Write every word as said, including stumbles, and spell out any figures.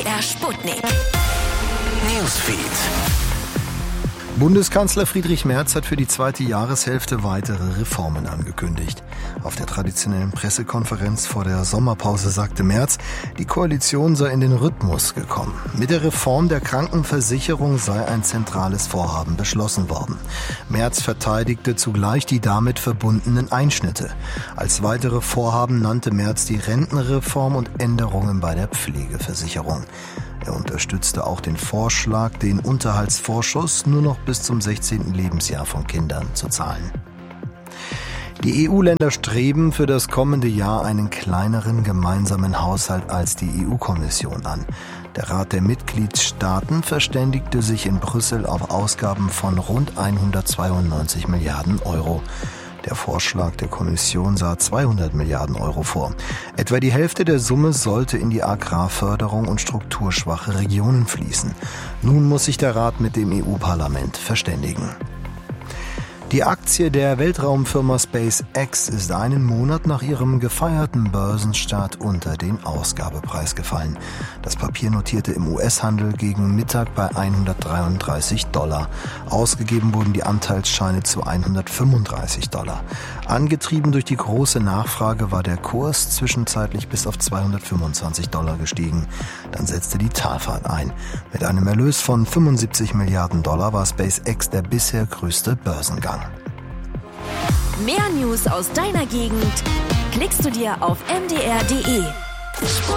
R Sputnik. Newsfeed. Bundeskanzler Friedrich Merz hat für die zweite Jahreshälfte weitere Reformen angekündigt. Auf der traditionellen Pressekonferenz vor der Sommerpause sagte Merz, die Koalition sei in den Rhythmus gekommen. Mit der Reform der Krankenversicherung sei ein zentrales Vorhaben beschlossen worden. Merz verteidigte zugleich die damit verbundenen Einschnitte. Als weitere Vorhaben nannte Merz die Rentenreform und Änderungen bei der Pflegeversicherung. Er unterstützte auch den Vorschlag, den Unterhaltsvorschuss nur noch bis zum sechzehnten Lebensjahr von Kindern zu zahlen. Die E U-Länder streben für das kommende Jahr einen kleineren gemeinsamen Haushalt als die E U-Kommission an. Der Rat der Mitgliedstaaten verständigte sich in Brüssel auf Ausgaben von rund hundertzweiundneunzig Milliarden Euro. Der Vorschlag der Kommission sah zweihundert Milliarden Euro vor. Etwa die Hälfte der Summe sollte in die Agrarförderung und strukturschwache Regionen fließen. Nun muss sich der Rat mit dem E U-Parlament verständigen. Die Aktie der Weltraumfirma SpaceX ist einen Monat nach ihrem gefeierten Börsenstart unter den Ausgabepreis gefallen. Das Papier notierte im U S-Handel gegen Mittag bei hundertdreiunddreißig Dollar. Ausgegeben wurden die Anteilsscheine zu hundertfünfunddreißig Dollar. Angetrieben durch die große Nachfrage war der Kurs zwischenzeitlich bis auf zweihundertfünfundzwanzig Dollar gestiegen. Dann setzte die Talfahrt ein. Mit einem Erlös von fünfundsiebzig Milliarden Dollar war SpaceX der bisher größte Börsengang. Mehr News aus deiner Gegend klickst du dir auf m d r punkt d e.